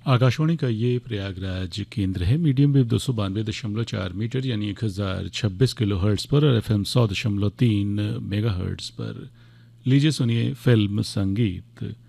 आकाशवाणी का ये प्रयागराज केंद्र है। मीडियम वेव 292.4 मीटर यानी 1026 किलो हर्ट्स पर और FM 100.3 मेगा हर्ट्स पर। लीजिए सुनिए फिल्म संगीत।